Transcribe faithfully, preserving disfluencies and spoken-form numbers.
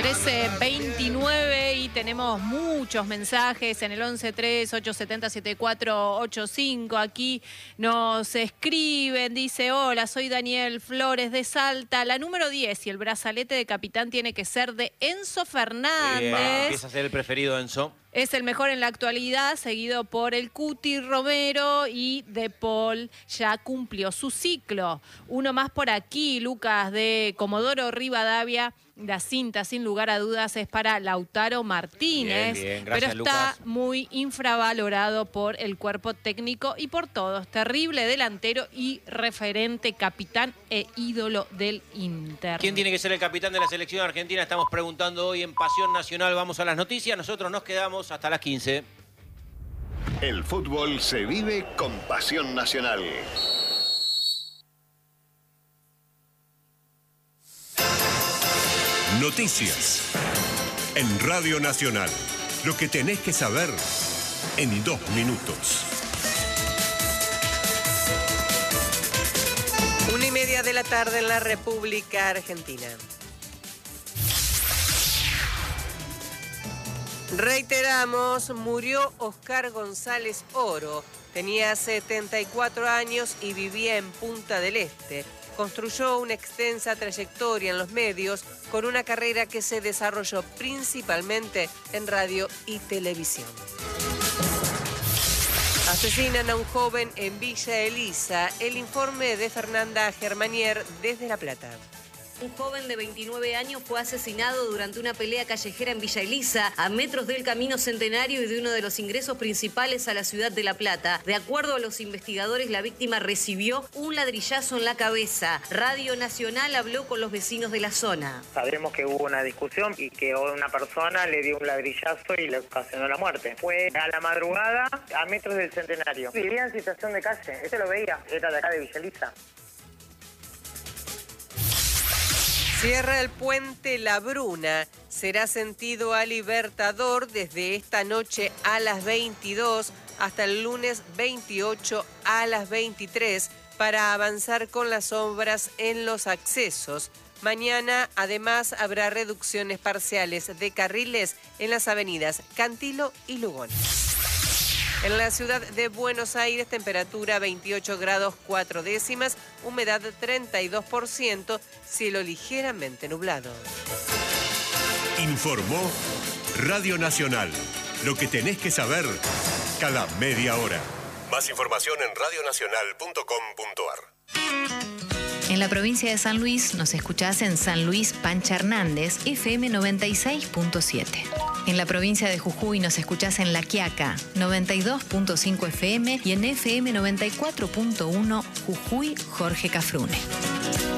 trece veintinueve y tenemos muchos mensajes en el once tres ocho siete cero siete cuatro ocho cinco. Aquí nos escriben, dice: hola, soy Daniel Flores de Salta. La número diez y el brazalete de capitán tiene que ser de Enzo Fernández. Eh, empieza a ser el preferido, Enzo. Es el mejor en la actualidad, seguido por el Cuti Romero, y De Paul ya cumplió su ciclo. Uno más por aquí, Lucas de Comodoro Rivadavia. La cinta, sin lugar a dudas, es para Lautaro Martínez. Bien, bien. Gracias, pero está Lucas. muy infravalorado por el cuerpo técnico y por todos. Terrible delantero y referente, capitán e ídolo del Inter. ¿Quién tiene que ser el capitán de la selección argentina? Estamos preguntando hoy en Pasión Nacional. Vamos a las noticias. Nosotros nos quedamos hasta las quince. El fútbol se vive con Pasión Nacional. Noticias en Radio Nacional. Lo que tenés que saber en dos minutos. Una y media de la tarde en la República Argentina. Reiteramos, murió Oscar González Oro. Tenía setenta y cuatro años y vivía en Punta del Este. Construyó una extensa trayectoria en los medios con una carrera que se desarrolló principalmente en radio y televisión. Asesinan a un joven en Villa Elisa. El informe de Fernanda Germanier desde La Plata. Un joven de veintinueve años fue asesinado durante una pelea callejera en Villa Elisa, a metros del Camino Centenario y de uno de los ingresos principales a la ciudad de La Plata. De acuerdo a los investigadores, la víctima recibió un ladrillazo en la cabeza. Radio Nacional habló con los vecinos de la zona. Sabemos que hubo una discusión y que una persona le dio un ladrillazo y le ocasionó la muerte. Fue a la madrugada, a metros del Centenario. Vivía en situación de calle, este lo veía, era de acá de Villa Elisa. Cierra el puente La Bruna. Será sentido a Libertador desde esta noche a las veintidós hasta el lunes veintiocho a las veintitrés para avanzar con las obras en los accesos. Mañana, además, habrá reducciones parciales de carriles en las avenidas Cantilo y Lugones. En la ciudad de Buenos Aires, temperatura veintiocho grados cuatro décimas, humedad treinta y dos por ciento, cielo ligeramente nublado. Informó Radio Nacional. Lo que tenés que saber cada media hora. Más información en radio nacional punto com punto ar. En la provincia de San Luis nos escuchás en San Luis Pancha Hernández, F M noventa y seis punto siete. En la provincia de Jujuy nos escuchás en La Quiaca, noventa y dos punto cinco F M y en F M noventa y cuatro punto uno Jujuy Jorge Cafrune.